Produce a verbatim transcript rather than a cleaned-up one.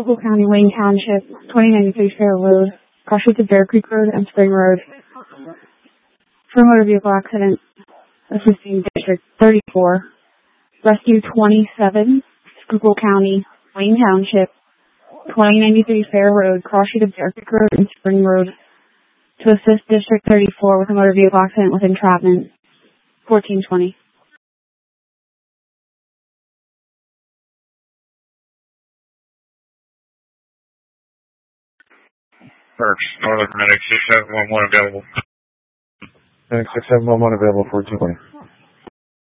Schuylkill County, Wayne Township, twenty ninety-three Fair Road, cross streets of Bear Creek Road and Spring Road. For a motor vehicle accident, assisting District thirty-four, Rescue twenty-seven, Schuylkill County, Wayne Township, twenty ninety-three Fair Road, cross street of Bear Creek Road and Spring Road. To assist District thirty-four with a motor vehicle accident with entrapment, fourteen twenty. First, Northern Medic six seven one one available. Medic six seven one one available for two twenty.